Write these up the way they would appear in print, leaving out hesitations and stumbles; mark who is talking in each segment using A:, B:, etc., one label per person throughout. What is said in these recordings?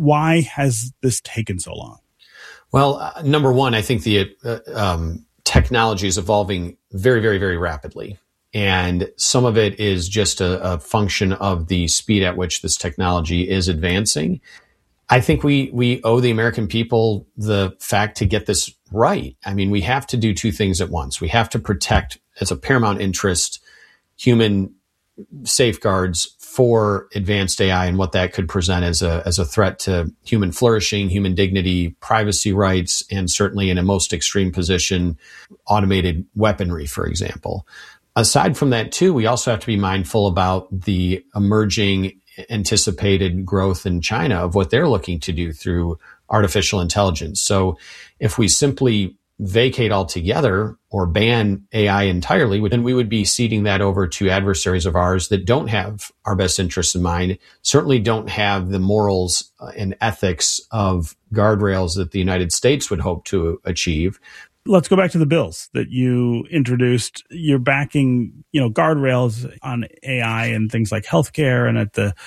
A: Why has this taken so long?
B: Well, number one, I think the technology is evolving very, very, very rapidly. And some of it is just a function of the speed at which this technology is advancing. I think we owe the American people the fact to get this right. I mean, we have to do two things at once. We have to protect, as a paramount interest, human safeguards for advanced AI and what that could present as a threat to human flourishing, human dignity, privacy rights, and certainly in a most extreme position, automated weaponry, for example. Aside from that, too, we also have to be mindful about the emerging anticipated growth in China of what they're looking to do through artificial intelligence. So if we simply vacate altogether or ban AI entirely, then we would be ceding that over to adversaries of ours that don't have our best interests in mind, certainly don't have the morals and ethics of guardrails that the United States would hope to achieve.
A: Let's go back to the bills that you introduced. You're backing, guardrails on AI and things like healthcare and at the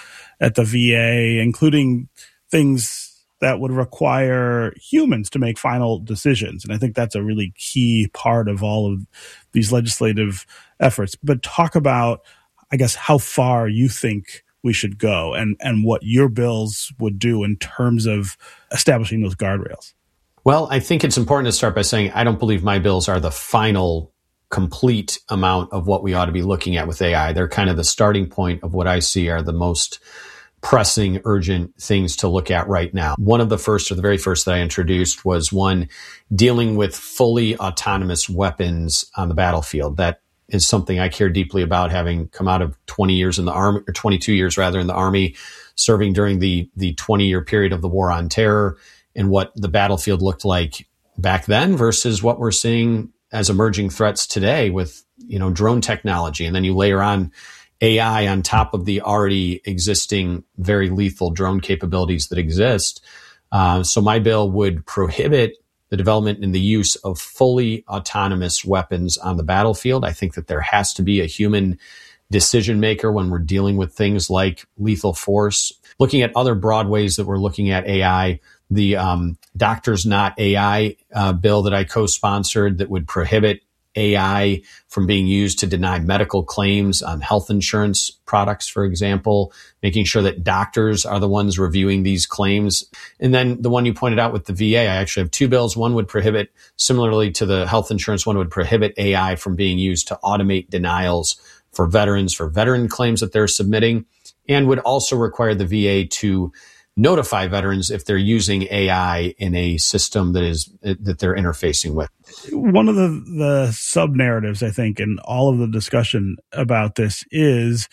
A: VA, including things that would require humans to make final decisions. And I think that's a really key part of all of these legislative efforts. But talk about, I guess, how far you think we should go and what your bills would do in terms of establishing those guardrails.
B: Well, I think it's important to start by saying I don't believe my bills are the final, complete amount of what we ought to be looking at with AI. They're kind of the starting point of what I see are the most pressing, urgent things to look at right now. One of the first, or the very first that I introduced, was one dealing with fully autonomous weapons on the battlefield. That is something I care deeply about, having come out of 20 years in the Army, or 22 years rather in the Army, serving during the 20-year period of the War on Terror, and what the battlefield looked like back then versus what we're seeing as emerging threats today with, drone technology. And then you layer on AI on top of the already existing very lethal drone capabilities that exist. So my bill would prohibit the development and the use of fully autonomous weapons on the battlefield. I think that there has to be a human decision maker when we're dealing with things like lethal force. Looking at other broad ways that we're looking at AI, the Doctors Not AI bill that I co-sponsored that would prohibit AI from being used to deny medical claims on health insurance products, for example, making sure that doctors are the ones reviewing these claims. And then the one you pointed out with the VA, I actually have two bills. One would prohibit, similarly to the health insurance, one would prohibit AI from being used to automate denials for veterans, for veteran claims that they're submitting, and would also require the VA to notify veterans if they're using AI in a system that they're interfacing with.
A: One of the sub-narratives, I think, in all of the discussion about this is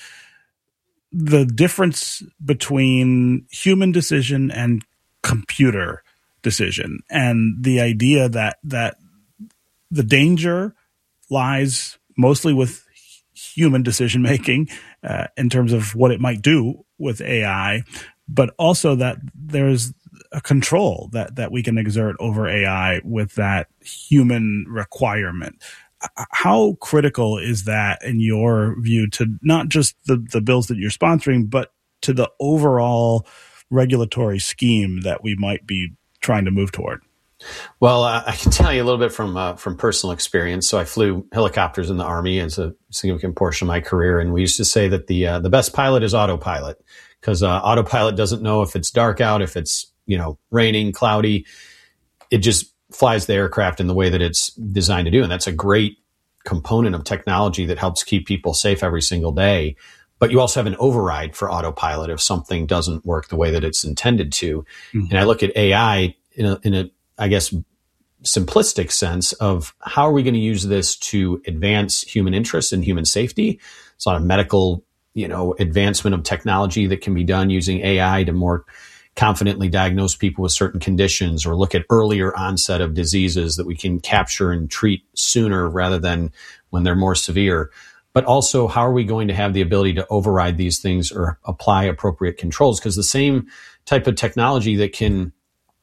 A: the difference between human decision and computer decision, and the idea that the danger lies mostly with human decision making in terms of what it might do with AI, but also that there's a control that we can exert over AI with that human requirement. How critical is that in your view to not just the bills that you're sponsoring, but to the overall regulatory scheme that we might be trying to move toward?
B: Well, I can tell you a little bit from personal experience. So I flew helicopters in the Army as a significant portion of my career, and we used to say that the best pilot is autopilot, because autopilot doesn't know if it's dark out, if it's raining, cloudy. It just flies the aircraft in the way that it's designed to do, and that's a great component of technology that helps keep people safe every single day. But you also have an override for autopilot if something doesn't work the way that it's intended to. Mm-hmm. And I look at AI in a I guess, simplistic sense of how are we going to use this to advance human interests and human safety. It's a lot of medical, advancement of technology that can be done using AI to more confidently diagnose people with certain conditions, or look at earlier onset of diseases that we can capture and treat sooner rather than when they're more severe. But also, how are we going to have the ability to override these things or apply appropriate controls? Because the same type of technology that can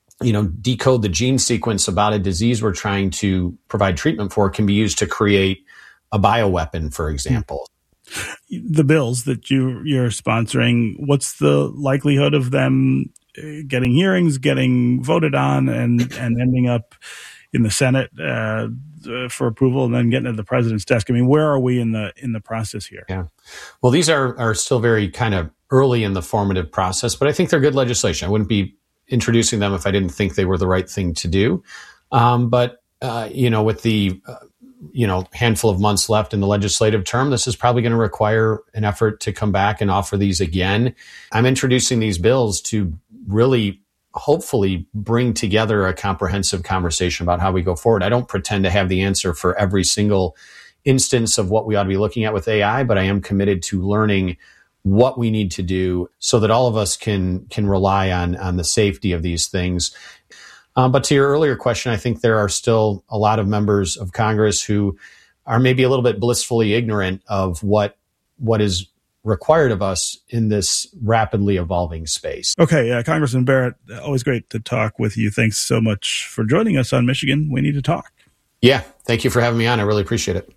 B: decode the gene sequence about a disease we're trying to provide treatment for can be used to create a bioweapon, for example.
A: The bills that you're sponsoring, what's the likelihood of them getting hearings, getting voted on, and ending up in the Senate for approval, and then getting to the president's desk. I mean, where are we in the process here?
B: Yeah. Well, these are still very kind of early in the formative process, but I think they're good legislation. I wouldn't be introducing them if I didn't think they were the right thing to do. But with the handful of months left in the legislative term, this is probably going to require an effort to come back and offer these again. I'm introducing these bills to really hopefully bring together a comprehensive conversation about how we go forward. I don't pretend to have the answer for every single instance of what we ought to be looking at with AI, but I am committed to learning what we need to do so that all of us can rely on the safety of these things. But to your earlier question, I think there are still a lot of members of Congress who are maybe a little bit blissfully ignorant of what is required of us in this rapidly evolving space.
A: Okay, Congressman Barrett, always great to talk with you. Thanks so much for joining us on Michigan We Need to Talk.
B: Yeah, thank you for having me on. I really appreciate it.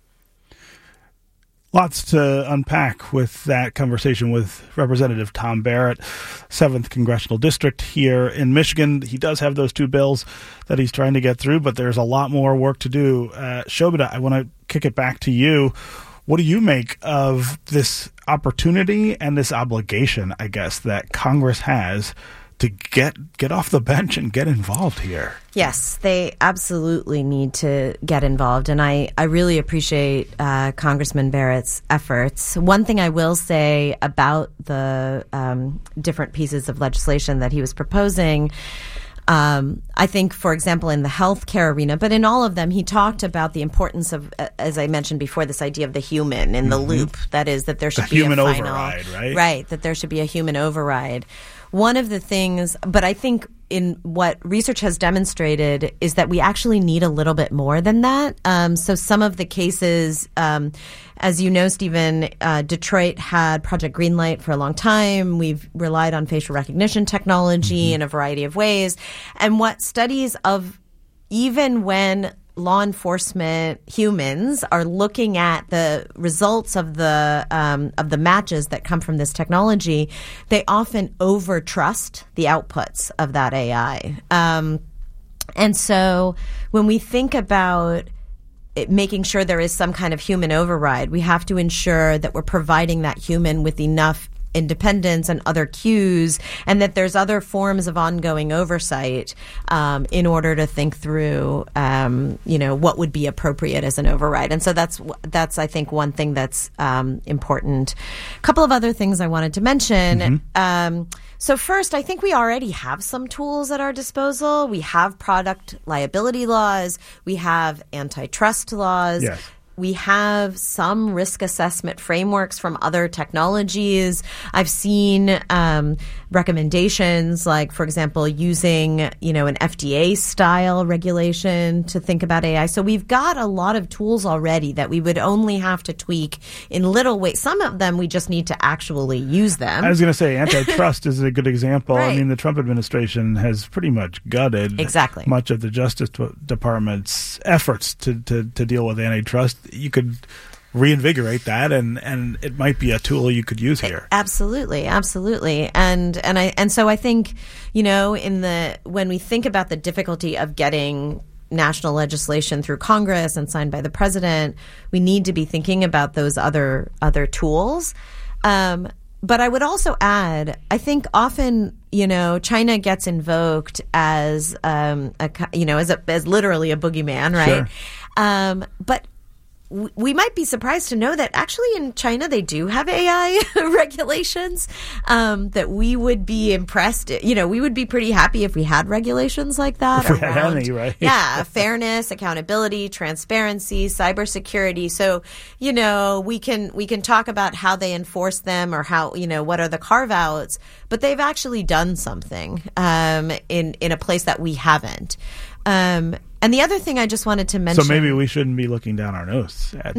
A: Lots to unpack with that conversation with Representative Tom Barrett, 7th Congressional District here in Michigan. He does have those 2 bills that he's trying to get through, but there's a lot more work to do. Shobhita, I want to kick it back to you. What do you make of this opportunity and this obligation, I guess, that Congress has to get off the bench and get involved here?
C: Yes, they absolutely need to get involved. And I really appreciate Congressman Barrett's efforts. One thing I will say about the different pieces of legislation that he was proposing, I think, for example, in the healthcare arena, but in all of them, he talked about the importance of, as I mentioned before, this idea of the human in the loop. That is, that there should be a final
A: override, right?
C: Right, that there should be a human override. One of the things, but I think in what research has demonstrated is that we actually need a little bit more than that. So some of the cases, as you know, Stephen, Detroit had Project Greenlight for a long time. We've relied on facial recognition technology in a variety of ways. And what studies of even when law enforcement humans are looking at the results of the matches that come from this technology, they often overtrust the outputs of that AI. And so when we think about making sure there is some kind of human override, we have to ensure that we're providing that human with enough independence and other cues, and that there's other forms of ongoing oversight in order to think through, what would be appropriate as an override. And so that's I think one thing that's important. A couple of other things I wanted to mention. So first, I think we already have some tools at our disposal. We have product liability laws. We have antitrust laws.
A: Yes.
C: We have some risk assessment frameworks from other technologies. I've seen recommendations like, for example, using, an FDA style regulation to think about AI. So we've got a lot of tools already that we would only have to tweak in little ways. Some of them we just need to actually use them.
A: I was going to say antitrust is a good example.
C: Right.
A: I mean, the Trump administration has pretty much gutted much of the Justice Department's efforts to deal with antitrust. You could reinvigorate that, and it might be a tool you could use here.
C: Absolutely. And so I think, when we think about the difficulty of getting national legislation through Congress and signed by the president, we need to be thinking about those other tools. But I would also add, I think often, China gets invoked as as literally a boogeyman, right?
A: Sure.
C: But we might be surprised to know that actually in China they do have AI regulations, that we would be impressed. We would be pretty happy if we had regulations like that.
A: If we had any, right?
C: Yeah, fairness, accountability, transparency, cybersecurity. So, we can talk about how they enforce them or how, what are the carve-outs, but they've actually done something in a place that we haven't. And the other thing I just wanted to mention.
A: So maybe we shouldn't be looking down our nose at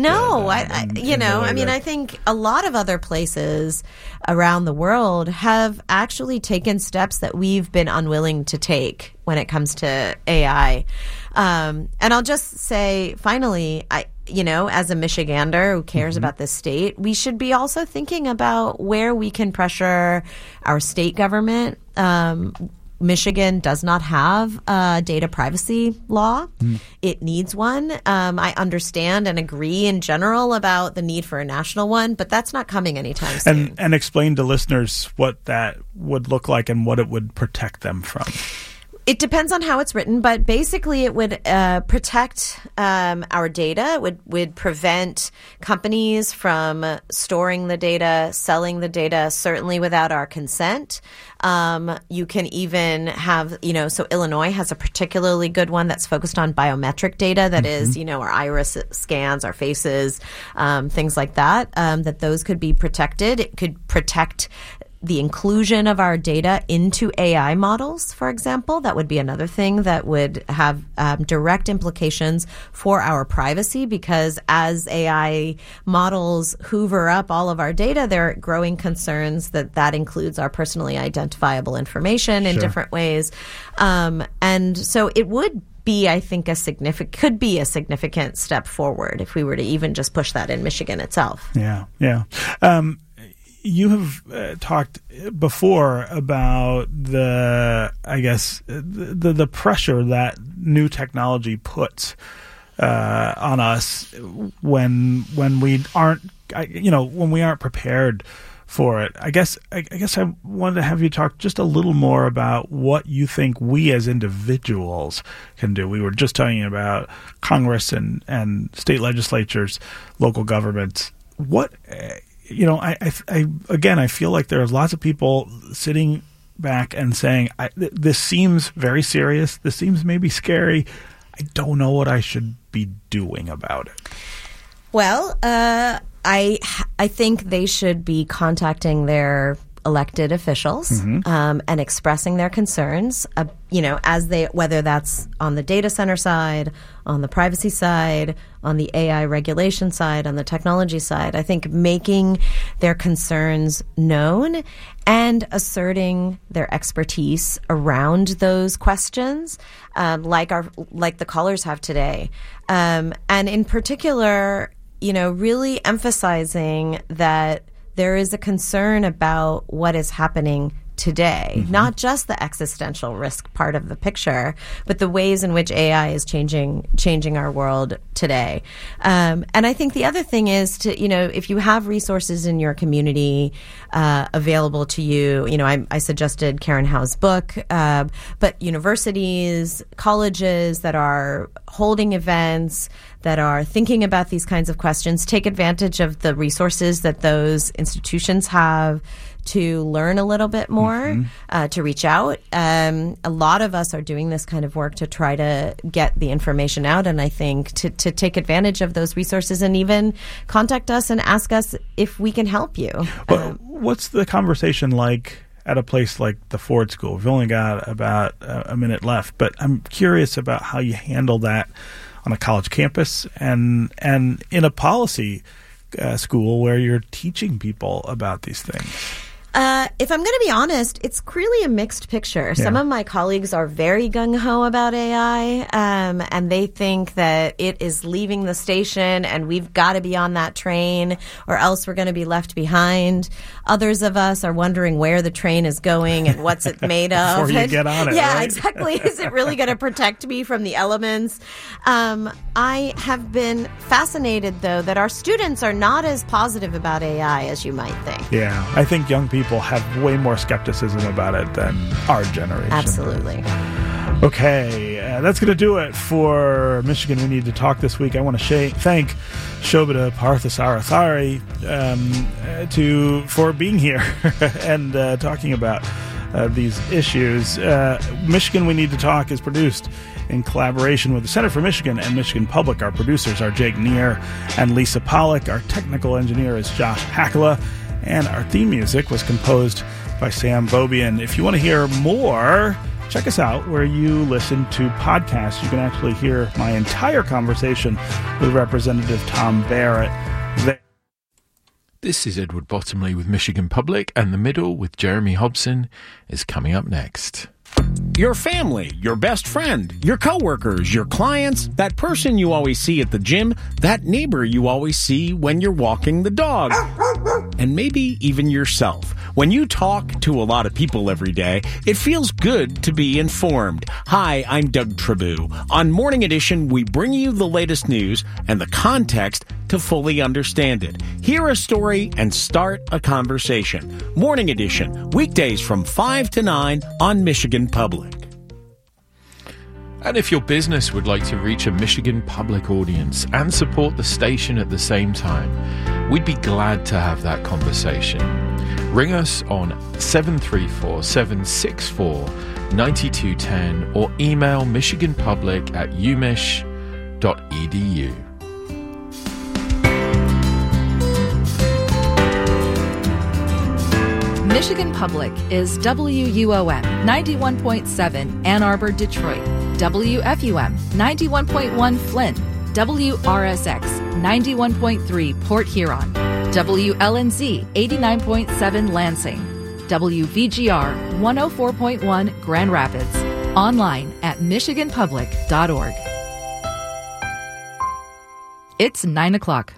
C: I think a lot of other places around the world have actually taken steps that we've been unwilling to take when it comes to AI. And I'll just say, finally, as a Michigander who cares about this state, we should be also thinking about where we can pressure our state government Michigan does not have a data privacy law. It needs one. I understand and agree in general about the need for a national one, but that's not coming anytime soon.
A: And explain to listeners what that would look like and what it would protect them from.
C: It depends on how it's written, but basically it would protect our data. It would prevent companies from storing the data, selling the data, certainly without our consent. You can even have, so Illinois has a particularly good one that's focused on biometric data. That is, our iris scans, our faces, things like that, that those could be protected. It could protect the inclusion of our data into AI models, for example. That would be another thing that would have direct implications for our privacy, because as AI models hoover up all of our data, there are growing concerns that includes our personally identifiable information in different ways. And so it would be, I think, could be a significant step forward if we were to even just push that in Michigan itself.
A: Yeah. You have talked before about the pressure that new technology puts on us when we aren't prepared for it. I guess I wanted to have you talk just a little more about what you think we as individuals can do. We were just talking about Congress and state legislatures, local governments. What I feel like there's lots of people sitting back and saying, this seems very serious. This seems maybe scary. I don't know what I should be doing about it.
C: Well, I think they should be contacting their elected officials and expressing their concerns, whether that's on the data center side, on the privacy side, on the AI regulation side, on the technology side. I think making their concerns known and asserting their expertise around those questions, like the callers have today, and in particular, really emphasizing that there is a concern about what is happening today, not just the existential risk part of the picture, but the ways in which AI is changing our world today. And I think the other thing is to, if you have resources in your community available to you, I suggested Karen Howe's book, but universities, colleges that are holding events, that are thinking about these kinds of questions, take advantage of the resources that those institutions have to learn a little bit more, to reach out. A lot of us are doing this kind of work to try to get the information out, and I think to take advantage of those resources and even contact us and ask us if we can help you.
A: Well, what's the conversation like at a place like the Ford School? We've only got about a minute left, but I'm curious about how you handle that on a college campus and in a policy school where you're teaching people about these things.
C: If I'm going to be honest, it's really a mixed picture. Yeah. Some of my colleagues are very gung-ho about AI, and they think that it is leaving the station and we've got to be on that train or else we're going to be left behind. Others of us are wondering where the train is going and what's it made of.
A: Before you get on it,
C: yeah,
A: right?
C: Exactly. Is it really going to protect me from the elements? I have been fascinated, though, that our students are not as positive about AI as you might think.
A: Yeah, I think young people have way more skepticism about it than our generation.
C: Absolutely.
A: Okay, that's going to do it for Michigan We Need to Talk this week. I want to thank Shobhita Parthasarathari for being here and talking about these issues. Michigan We Need to Talk is produced in collaboration with the Center for Michigan and Michigan Public. Our producers are Jake Neer and Lisa Pollack. Our technical engineer is Josh Hakala. And our theme music was composed by Sam Bobian. If you want to hear more, check us out where you listen to podcasts. You can actually hear my entire conversation with Representative Tom Barrett there.
D: This is Edward Bottomley with Michigan Public, and The Middle with Jeremy Hobson is coming up next.
E: Your family, your best friend, your coworkers, your clients, that person you always see at the gym, that neighbor you always see when you're walking the dog, and maybe even yourself. When you talk to a lot of people every day, it feels good to be informed. Hi, I'm Doug Trabue. On Morning Edition, we bring you the latest news and the context to fully understand it. Hear a story and start a conversation. Morning Edition, weekdays from 5 to 9 on Michigan Public.
D: And if your business would like to reach a Michigan Public audience and support the station at the same time, we'd be glad to have that conversation. Ring us on 734-764-9210 or email michiganpublic@umich.edu.
F: Michigan Public is WUOM 91.7 Ann Arbor, Detroit, WFUM 91.1 Flint, WRSX 91.3 Port Huron, WLNZ 89.7 Lansing, WVGR 104.1 Grand Rapids, online at michiganpublic.org. It's 9 o'clock.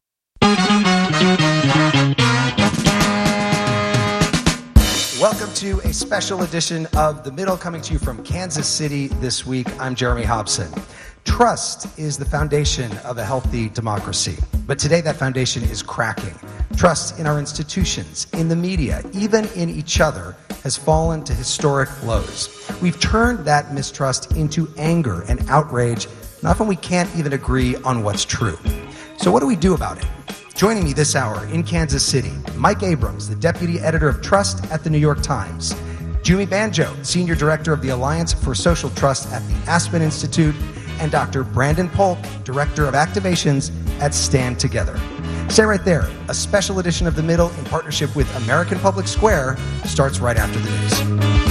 G: Welcome to a special edition of The Middle, coming to you from Kansas City this week. I'm Jeremy Hobson. Trust is the foundation of a healthy democracy. But today that foundation is cracking. Trust in our institutions, in the media, even in each other, has fallen to historic lows. We've turned that mistrust into anger and outrage, and often we can't even agree on what's true. So what do we do about it? Joining me this hour in Kansas City, Mike Abrams, the Deputy Editor of Trust at the New York Times, Jumi Banjo, Senior Director of the Alliance for Social Trust at the Aspen Institute, and Dr. Brandon Polk, Director of Activations at Stand Together. Stay right there. A special edition of The Middle in partnership with American Public Square starts right after the news.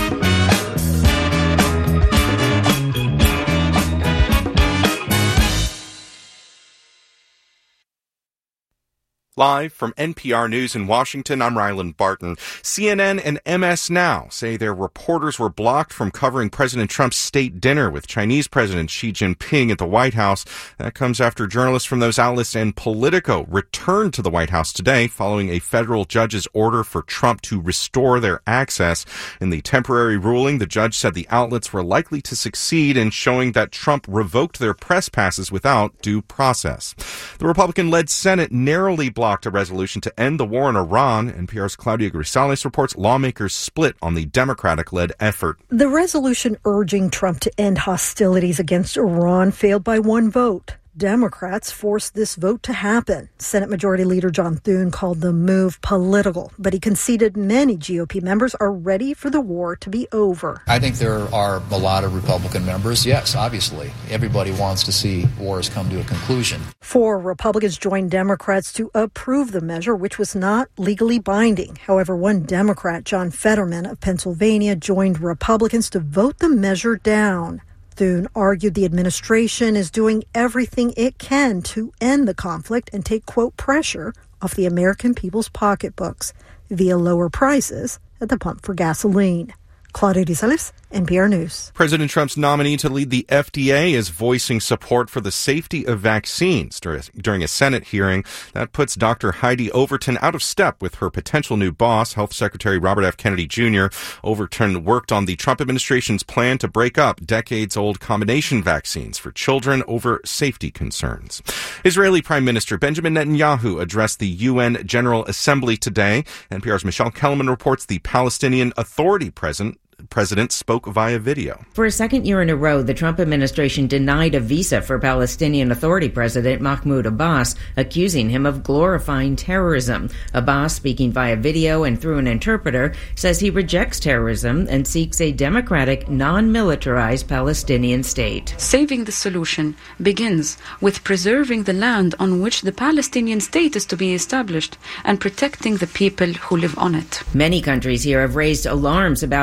H: Live from NPR News in Washington, I'm Ryland Barton. CNN and MS Now say their reporters were blocked from covering President Trump's state dinner with Chinese President Xi Jinping at the White House. That comes after journalists from those outlets and Politico returned to the White House today following a federal judge's order for Trump to restore their access. In the temporary ruling, the judge said the outlets were likely to succeed in showing that Trump revoked their press passes without due process. The Republican-led Senate narrowly blocked a resolution to end the war in Iran. NPR's Claudia Grisales reports lawmakers split on the Democratic-led effort.
I: The resolution urging Trump to end hostilities against Iran failed by one vote. Democrats forced this vote to happen. Senate Majority Leader John Thune called the move political, but he conceded many GOP members are ready for the war to be over.
J: I think there are a lot of Republican members. Yes, obviously. Everybody wants to see wars come to a conclusion.
I: 4 Republicans joined Democrats to approve the measure, which was not legally binding. However, one Democrat, John Fetterman of Pennsylvania, joined Republicans to vote the measure down. Thune argued the administration is doing everything it can to end the conflict and take, quote, pressure off the American people's pocketbooks via lower prices at the pump for gasoline. Claudia Grisales, NPR News.
H: President Trump's nominee to lead the FDA is voicing support for the safety of vaccines during a Senate hearing. That puts Dr. Heidi Overton out of step with her potential new boss, Health Secretary Robert F. Kennedy Jr. Overton worked on the Trump administration's plan to break up decades-old combination vaccines for children over safety concerns. Israeli Prime Minister Benjamin Netanyahu addressed the UN General Assembly today. NPR's Michelle Kellerman reports the Palestinian Authority president spoke via video.
K: For a second year in a row, the Trump administration denied a visa for Palestinian Authority President Mahmoud Abbas, accusing him of glorifying terrorism. Abbas, speaking via video and through an interpreter, says he rejects terrorism and seeks a democratic, non-militarized Palestinian state.
L: Saving the solution begins with preserving the land on which the Palestinian state is to be established and protecting the people who live on it.
K: Many countries here have raised alarms about Israeli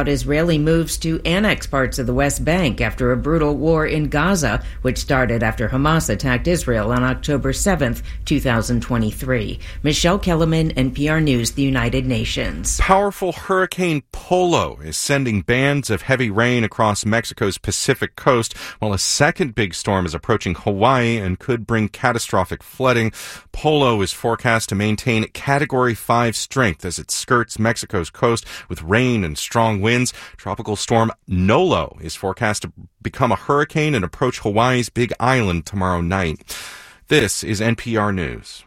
K: Israeli moves to annex parts of the West Bank after a brutal war in Gaza, which started after Hamas attacked Israel on October 7th, 2023. Michelle Kellerman, NPR News, the United Nations.
H: Powerful Hurricane Polo is sending bands of heavy rain across Mexico's Pacific coast, while a second big storm is approaching Hawaii and could bring catastrophic flooding. Polo is forecast to maintain Category 5 strength as it skirts Mexico's coast with rain and strong winds. Tropical storm Nolo is forecast to become a hurricane and approach Hawaii's Big Island tomorrow night. This is NPR News.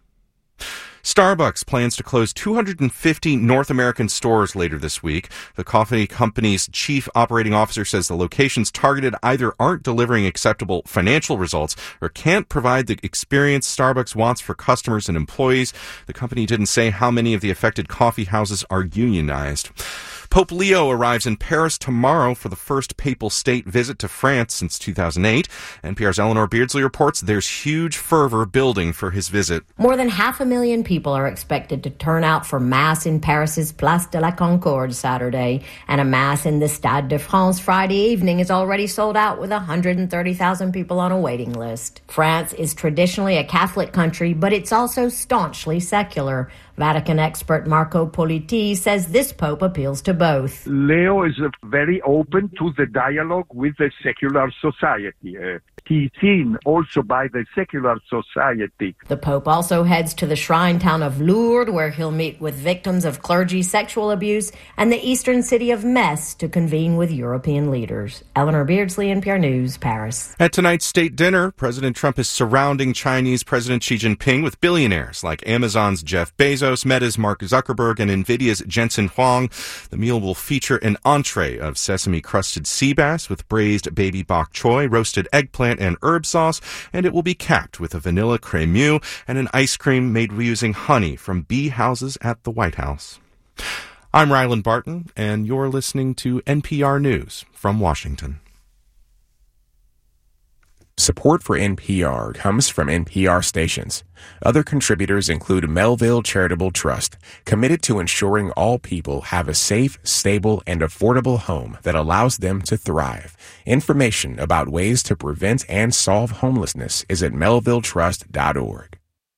H: Starbucks plans to close 250 North American stores later this week. The coffee company's chief operating officer says the locations targeted either aren't delivering acceptable financial results or can't provide the experience Starbucks wants for customers and employees. The company didn't say how many of the affected coffee houses are unionized. Pope Leo arrives in Paris tomorrow for the first papal state visit to France since 2008. NPR's Eleanor Beardsley reports there's huge fervor building for his visit.
M: More than 500,000 people are expected to turn out for Mass in Paris's Place de la Concorde Saturday, and a Mass in the Stade de France Friday evening is already sold out with 130,000 people on a waiting list. France is traditionally a Catholic country, but it's also staunchly secular. Vatican expert Marco Politi says this pope appeals to both.
N: Leo is very open to the dialogue with the secular society. He's seen also by the secular society.
M: The pope also heads to the shrine town of Lourdes, where he'll meet with victims of clergy sexual abuse, and the eastern city of Metz to convene with European leaders. Eleanor Beardsley, NPR News, Paris.
H: At tonight's state dinner, President Trump is surrounding Chinese President Xi Jinping with billionaires like Amazon's Jeff Bezos, Meta's Mark Zuckerberg, and NVIDIA's Jensen Huang. The meal will feature an entree of sesame-crusted sea bass with braised baby bok choy, roasted eggplant, and herb sauce, and it will be capped with a vanilla crémeux and an ice cream made using honey from bee houses at the White House. I'm Ryland Barton, and you're listening to NPR News from Washington.
O: Support for NPR comes from NPR stations. Other contributors include Melville Charitable Trust, committed to ensuring all people have a safe, stable, and affordable home that allows them to thrive. Information about ways to prevent and solve homelessness is at melvilletrust.org.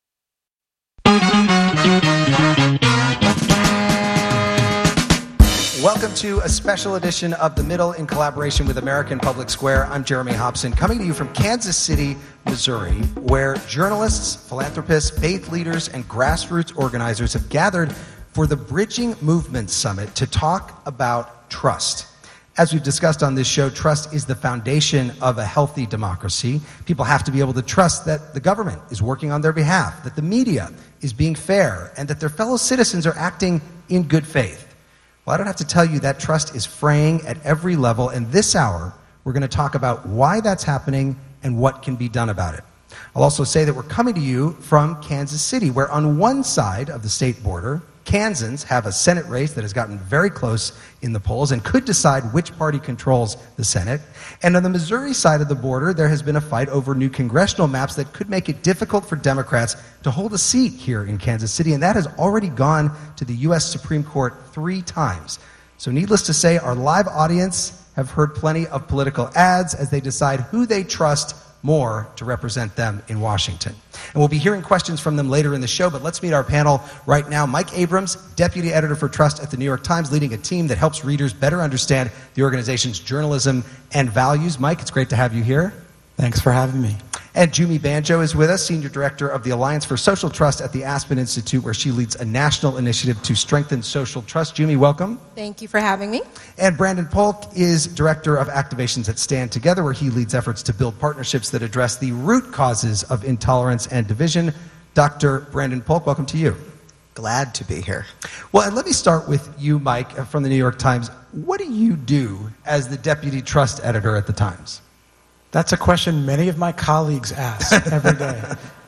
G: Welcome to a special edition of The Middle in collaboration with American Public Square. I'm Jeremy Hobson, coming to you from Kansas City, Missouri, where journalists, philanthropists, faith leaders, and grassroots organizers have gathered for the Bridging Movement Summit to talk about trust. As we've discussed on this show, trust is the foundation of a healthy democracy. People have to be able to trust that the government is working on their behalf, that the media is being fair, and that their fellow citizens are acting in good faith. Well, I don't have to tell you that trust is fraying at every level, and this hour we're going to talk about why that's happening and what can be done about it. I'll also say that we're coming to you from Kansas City, where on one side of the state border, Kansans have a Senate race that has gotten very close in the polls and could decide which party controls the Senate. And on the Missouri side of the border, there has been a fight over new congressional maps that could make it difficult for Democrats to hold a seat here in Kansas City. And that has already gone to the U.S. Supreme Court 3 times. So needless to say, our live audience have heard plenty of political ads as they decide who they trust more to represent them in Washington. And we'll be hearing questions from them later in the show, but let's meet our panel right now. Mike Abrams, Deputy Editor for Trust at the New York Times, leading a team that helps readers better understand the organization's journalism and values. Mike, it's great to have you here.
P: Thanks for having me.
G: And Jumi Banjo is with us, Senior Director of the Alliance for Social Trust at the Aspen Institute, where she leads a national initiative to strengthen social trust. Jumi, welcome.
Q: Thank you for having me.
G: And Brandon Polk is Director of Activations at Stand Together, where he leads efforts to build partnerships that address the root causes of intolerance and division. Dr. Brandon Polk, welcome to you.
R: Glad to be here.
G: Well, and let me start with you, Mike, from the New York Times. What do you do as the Deputy Trust Editor at the Times?
P: That's a question many of my colleagues ask every day.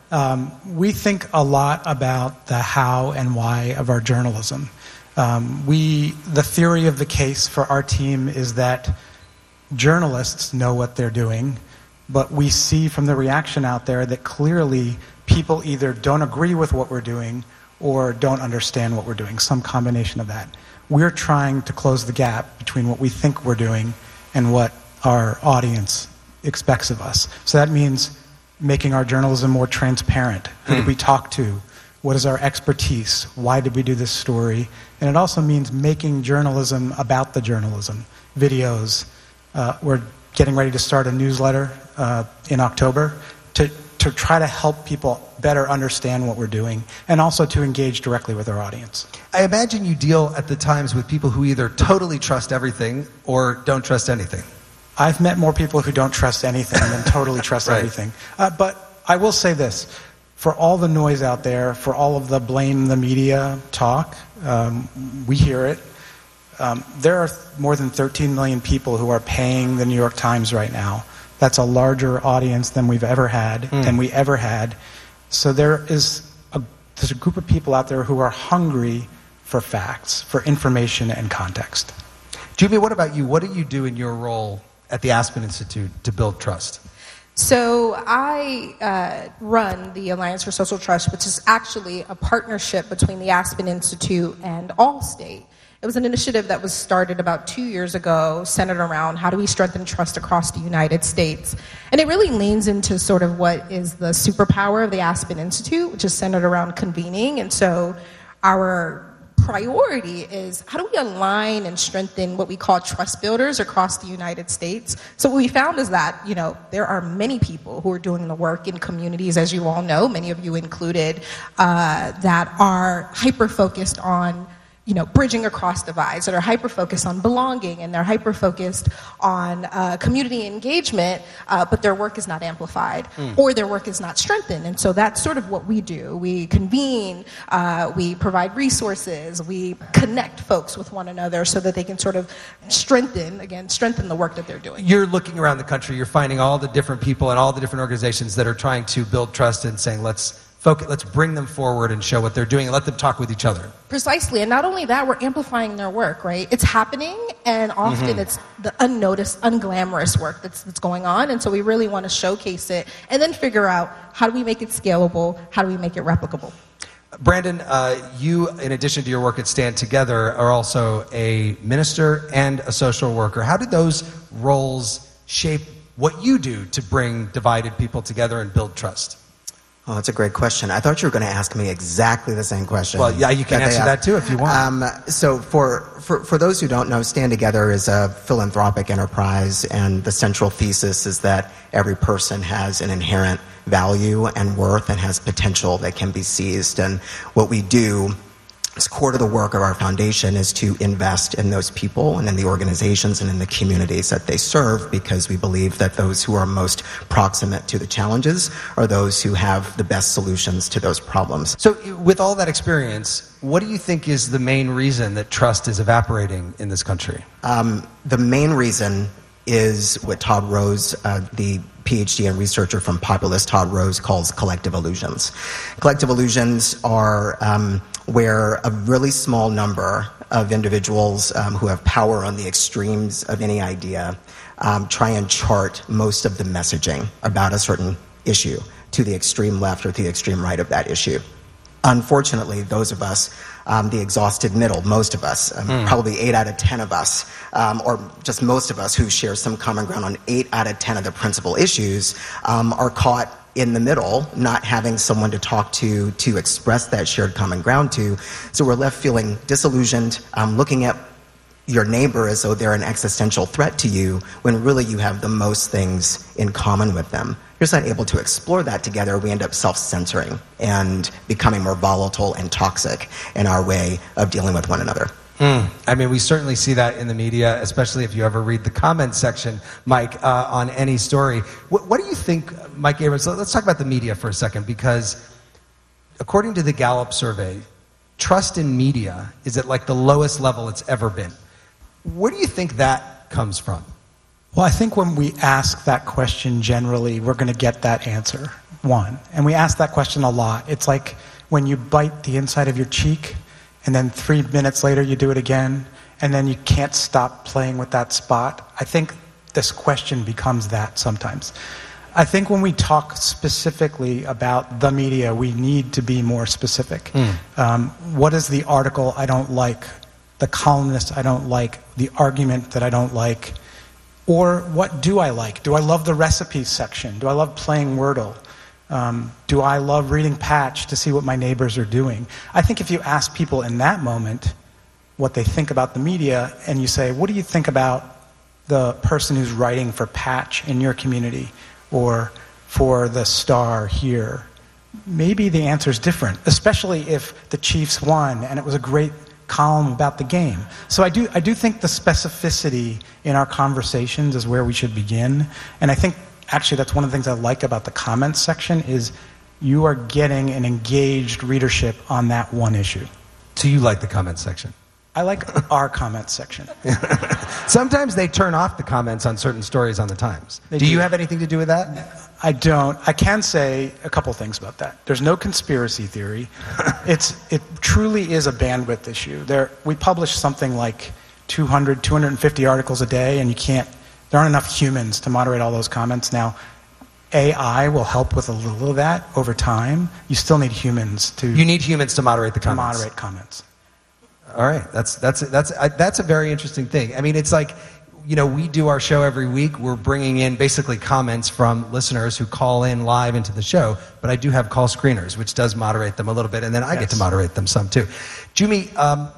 P: We think a lot about the how and why of our journalism. The theory of the case for our team is that journalists know what they're doing, but we see from the reaction out there that clearly people either don't agree with what we're doing or don't understand what we're doing, some combination of that. we're trying to close the gap between what we think we're doing and what our audience expects of us. So that means making our journalism more transparent. Who did we talk to? What is our expertise? Why did we do this story? And it also means making journalism about the journalism. Videos. We're getting ready to start a newsletter in October to try to help people better understand what we're doing and also to engage directly with our audience.
G: I imagine you deal at the times with people who either totally trust everything or don't trust anything.
P: I've met more people who don't trust anything than totally trust everything. But I will say this. For all the noise out there, for all of the blame the media talk, we hear it. There are more than 13 million people who are paying the New York Times right now. That's a larger audience than we've ever had, So there's a group of people out there who are hungry for facts, for information and context.
G: Julie, what about you? What do you do in your role at the Aspen Institute to build trust?
Q: So I run the Alliance for Social Trust, which is actually a partnership between the Aspen Institute and Allstate. It was an initiative that was started about 2 years ago, centered around how do we strengthen trust across the United States. And it really leans into sort of what is the superpower of the Aspen Institute, which is centered around convening. And so our priority is how do we align and strengthen what we call trust builders across the United States. So what we found is that, there are many people who are doing the work in communities, as you all know, many of you included, that are hyper-focused on bridging across divides, that are hyper-focused on belonging, and they're hyper-focused on community engagement, but their work is not amplified, or their work is not strengthened. And so that's sort of what we do. We convene, we provide resources, we connect folks with one another so that they can sort of strengthen the work that they're doing.
G: You're looking around the country, you're finding all the different people and all the different organizations that are trying to build trust and saying, let's bring them forward and show what they're doing and let them talk with each other.
Q: Precisely. And not only that, we're amplifying their work, right? It's happening, and often it's the unnoticed, unglamorous work that's going on. And so we really want to showcase it and then figure out how do we make it scalable? How do we make it replicable?
G: Brandon, you, in addition to your work at Stand Together, are also a minister and a social worker. How did those roles shape what you do to bring divided people together and build trust?
R: Oh, that's a great question. I thought you were going to ask me exactly the same question.
G: Well, yeah, you can answer that too if you want.
R: So for those who don't know, Stand Together is a philanthropic enterprise, and the central thesis is that every person has an inherent value and worth and has potential that can be seized. And what we do, as core to the work of our foundation, is to invest in those people and in the organizations and in the communities that they serve, because we believe that those who are most proximate to the challenges are those who have the best solutions to those problems.
G: So with all that experience, what do you think is the main reason that trust is evaporating in this country?
R: The main reason is what Todd Rose, the PhD and researcher from Populist, Todd Rose, calls collective illusions. Collective illusions are where a really small number of individuals who have power on the extremes of any idea try and chart most of the messaging about a certain issue to the extreme left or to the extreme right of that issue. Unfortunately, those of us, the exhausted middle, most of us, probably 8 out of 10 of us, or just most of us who share some common ground on 8 out of 10 of the principal issues, are caught in the middle, not having someone to talk to express that shared common ground to. So we're left feeling disillusioned, looking at your neighbor as though they're an existential threat to you, when really you have the most things in common with them. You're just not able to explore that together. We end up self-censoring and becoming more volatile and toxic in our way of dealing with one another.
G: I mean, we certainly see that in the media, especially if you ever read the comments section, Mike, on any story. What do you think, Mike Abrams? Let's talk about the media for a second, because according to the Gallup survey, trust in media is at like the lowest level it's ever been. Where do you think that comes from?
P: Well, I think when we ask that question generally, we're going to get that answer, one. And we ask that question a lot. It's like when you bite the inside of your cheek, and then 3 minutes later you do it again, and then you can't stop playing with that spot. I think this question becomes that sometimes. I think when we talk specifically about the media, we need to be more specific. What is the article I don't like the columnist I don't like, the argument that I don't like, or what do I like? Do I love the recipes section? Do I love playing Wordle? Do I love reading Patch to see what my neighbors are doing? I think if you ask people in that moment what they think about the media, and you say, what do you think about the person who's writing for Patch in your community or for the Star here? Maybe the answer is different, especially if the Chiefs won and it was a great column about the game. So I do think the specificity in our conversations is where we should begin. And I think actually that's one of the things I like about the comments section is you are getting an engaged readership on that one issue.
G: So you like the comments section?
P: I like our comments section.
G: Sometimes they turn off the comments on certain stories on the Times. Do you have anything to do with that?
P: I don't. I can say a couple things about that. There's no conspiracy theory. It truly is a bandwidth issue. We publish something like 200, 250 articles a day, and there aren't enough humans to moderate all those comments. Now, AI will help with a little of that over time. You still need humans to...
G: You need humans to moderate the comments.
P: To moderate comments.
G: All right, that's a very interesting thing. I mean, it's like, we do our show every week. We're bringing in basically comments from listeners who call in live into the show, but I do have call screeners, which does moderate them a little bit, and then I get to moderate them some too. Jumi,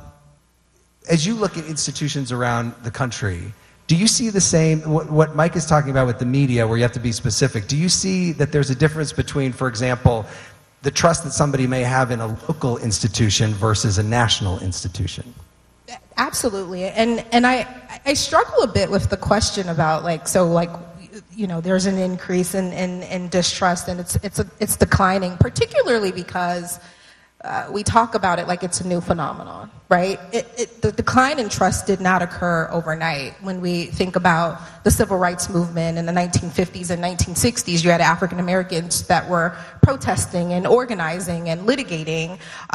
G: as you look at institutions around the country, do you see the same, what Mike is talking about with the media, where you have to be specific, do you see that there's a difference between, for example, the trust that somebody may have in a local institution versus a national institution?
Q: Absolutely. And I struggle a bit with the question about there's an increase in distrust and it's declining, particularly because we talk about it like it's a new phenomenon, right? The decline in trust did not occur overnight. When we think about the civil rights movement in the 1950s and 1960s, you had African Americans that were protesting and organizing and litigating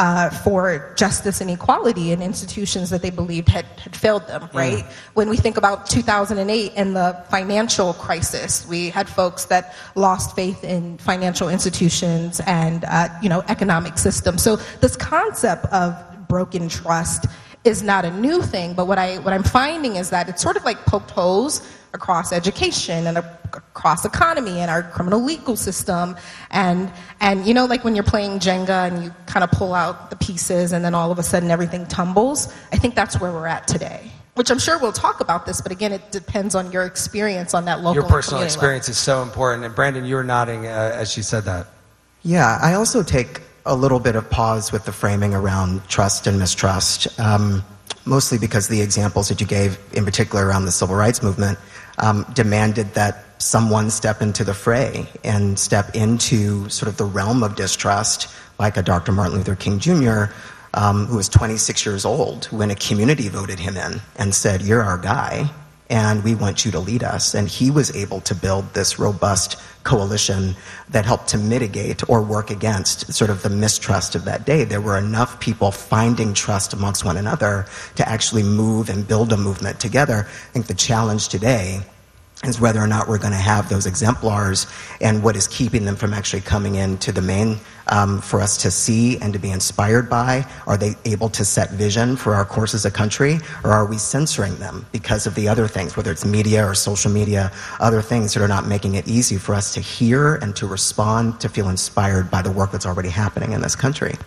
Q: for justice and equality in institutions that they believed had failed them, right? When we think about 2008 and the financial crisis, we had folks that lost faith in financial institutions and economic systems. So this concept of broken trust is not a new thing, but what I'm finding is that it's sort of like poked holes across education and across economy and our criminal legal system, and like when you're playing Jenga and you kind of pull out the pieces and then all of a sudden everything tumbles. I think that's where we're at today, which I'm sure we'll talk about this, but again, it depends on your experience on that local.
G: Your personal experience is so important, and Brandon, you were nodding as she said that.
R: Yeah, I also take a little bit of pause with the framing around trust and mistrust, mostly because the examples that you gave, in particular around the civil rights movement, demanded that someone step into the fray and step into sort of the realm of distrust, like a Dr. Martin Luther King Jr., who was 26 years old when a community voted him in and said, "You're our guy, and we want you to lead us." And he was able to build this robust coalition that helped to mitigate or work against sort of the mistrust of that day. There were enough people finding trust amongst one another to actually move and build a movement together. I think the challenge today is whether or not we're going to have those exemplars and what is keeping them from actually coming into the main for us to see and to be inspired by. Are they able to set vision for our course as a country, or are we censoring them because of the other things, whether it's media or social media, other things that are not making it easy for us to hear and to respond, to feel inspired by the work that's already happening in this country?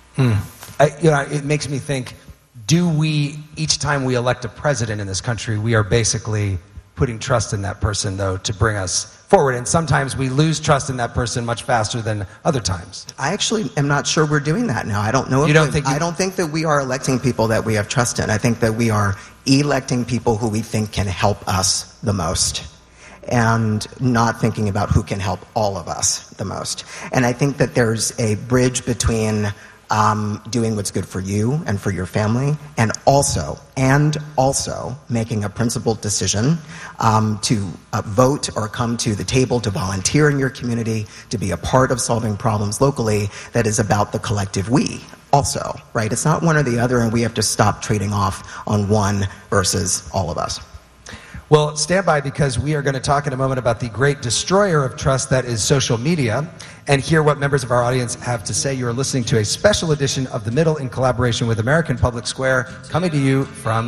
G: It makes me think, do we, each time we elect a president in this country, we are basically putting trust in that person, though, to bring us forward. And sometimes we lose trust in that person much faster than other times.
R: I actually am not sure we're doing that now. I don't know. I don't think that we are electing people that we have trust in. I think that we are electing people who we think can help us the most, and not thinking about who can help all of us the most. And I think that there's a bridge between doing what's good for you and for your family, and also making a principled decision to vote or come to the table to volunteer in your community, to be a part of solving problems locally that is about the collective we also, right? It's not one or the other, and we have to stop trading off on one versus all of us.
G: Well, stand by, because we are going to talk in a moment about the great destroyer of trust that is social media. and hear what members of our audience have to say. You are listening to a special edition of The Middle in collaboration with American Public Square, coming to you from